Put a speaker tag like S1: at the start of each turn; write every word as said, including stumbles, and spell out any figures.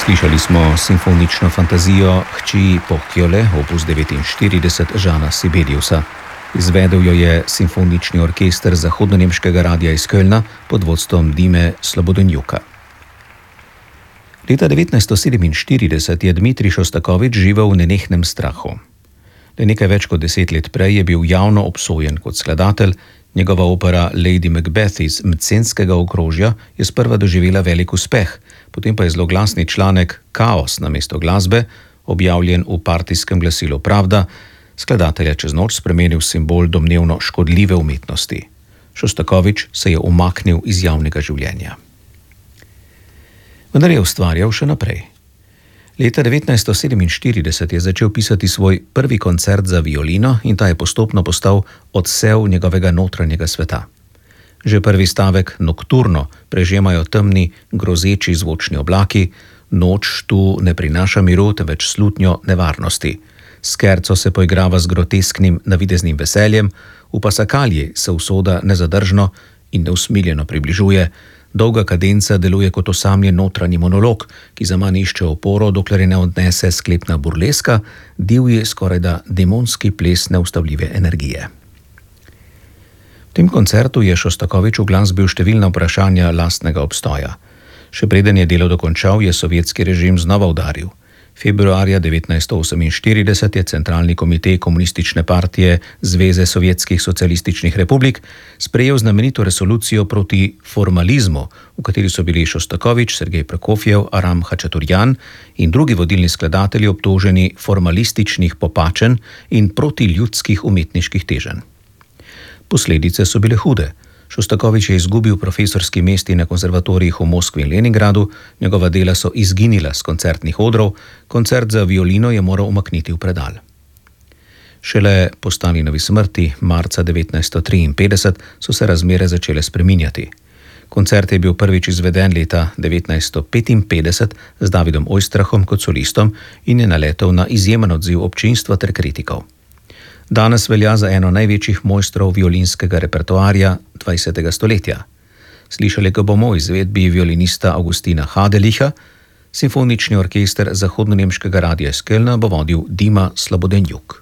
S1: Slišali smo simfonično fantazijo Hči Pohjole, opus devetinštirideset Žana Sibeliusa. Izvedel jo je simfonični orkester zahodnonemškega radia iz Kölna pod vodstvom Dime Slobodonjuka. Leta devetnajststo sedeminštirideset je Dmitrij Šostakovič živel v nenehnem strahu. Le nekaj več kot deset let prej je bil javno obsojen kot skladatelj. Njegova opera Lady Macbeth iz Mcenskega okrožja je sprva doživela velik uspeh, potem pa je zloglasni članek Kaos namesto glasbe, objavljen v partijskem glasilu Pravda, skladatelja čez noč spremenil v simbol domnevno škodljive umetnosti. Šostakovič se je umaknil iz javnega življenja. Vendar je ustvarjal še naprej. Leta devetnajststo sedeminštirideset je začel pisati svoj prvi koncert za violino in ta je postopno postal odsev njegovega notranjega sveta. Že prvi stavek Nokturno prežemajo temni, grozeči zvočni oblaki, noč tu ne prinaša miru, temveč slutnjo nevarnosti. Skerco se poigrava z grotesknim navideznim veseljem, v pasakalji se usoda nezadržno in neusmiljeno približuje. Dolga kadenca deluje kot osamljen notranji monolog, ki zaman išče oporo, dokler je ne odnese sklepna burleska, divji skorajda demonski ples neustavljive energije. V tem koncertu je Šostakovič uglasbil številna vprašanja lastnega obstoja. Še preden je delo dokončal, je sovjetski režim znova udaril. Februarja devetnajststo oseminštirideset je Centralni komitej Komunistične partije Zveze sovjetskih socialističnih republik sprejel znamenito resolucijo proti formalizmu, v kateri so bili Šostakovič, Sergej Prokofjev, Aram Hačaturjan in drugi vodilni skladatelji obtoženi formalističnih popačenj in protiljudskih umetniških teženj. Posledice so bile hude. Šostakovič je izgubil profesorski mesti na konzervatorijih v Moskvi in Leningradu, njegova dela so izginila z koncertnih odrov, koncert za violino je moral umakniti v predal. Šele po Stalinovi smrti, marca devetnajststo triinpetdeset, so se razmere začele spreminjati. Koncert je bil prvič izveden leta devetnajststo petinpetdeset z Davidom Oistrachom kot solistom in je naletel na izjemen odziv občinstva ter kritikov. Danes velja za eno največjih mojstrov violinskega repertoarja dvajsetega stoletja. Slišali ga bomo v izvedbi violinista Augustina Hadelicha, simfonični orkester zahodnonemškega radia iz Kölna bo vodil Dima Slobodonjuk.